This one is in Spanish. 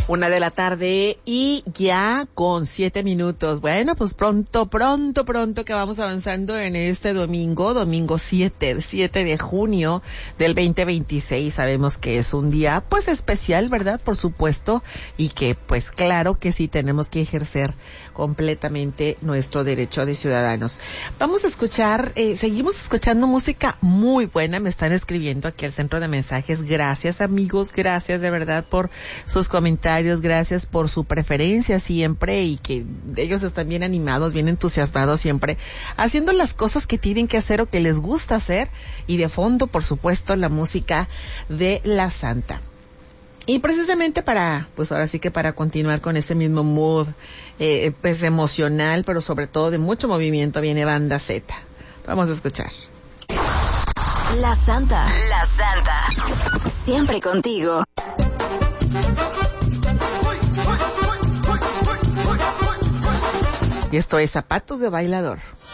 1 de la tarde y ya con 7 minutos. Bueno, pues pronto que vamos avanzando en este domingo 7 de junio del 2026. Sabemos que es un día pues especial, ¿verdad? Por supuesto, y que pues claro que sí tenemos que ejercer completamente nuestro derecho de ciudadanos. Vamos a escuchar, seguimos escuchando música muy buena. Me están escribiendo aquí al centro de mensajes. Gracias, amigos, gracias de verdad por sus comentarios, gracias por su preferencia siempre, y que ellos están bien animados, bien entusiasmados siempre, haciendo las cosas que tienen que hacer o que les gusta hacer, y de fondo, por supuesto, la música de la Santa. Y precisamente pues ahora sí que para continuar con ese mismo mood, pues emocional, pero sobre todo de mucho movimiento, viene Banda Z. Vamos a escuchar. La Santa. Siempre contigo. Y esto es Zapatos de Bailador.